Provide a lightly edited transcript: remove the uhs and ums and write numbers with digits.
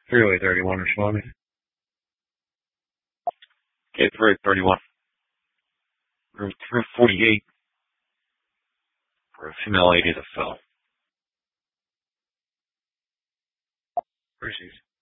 Freeway 31 responding. Okay, 331. Room 348 for a female lady that fell. Appreciate it.